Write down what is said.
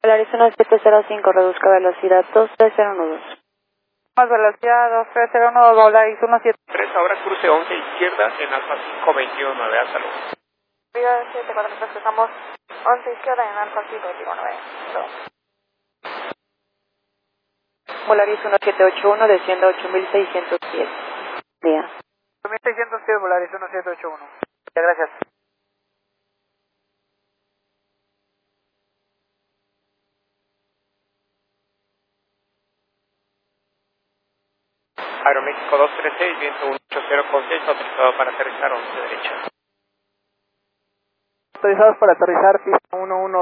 Polaris 1705, reduzca velocidad 2309. Más velocidad 2309, Polaris 3, ahora cruce 11 izquierda en Alfa 521, hasta luego. Vida 743, cruzamos 11 izquierda en Alfa 529. Polaris 1781, descienda 8610. Día. 8610, Polaris 1781. Muchas gracias. Aeroméxico 236, viento 180 con 6, autorizado para aterrizar 11 derecha. Autorizados para aterrizar, pista 11.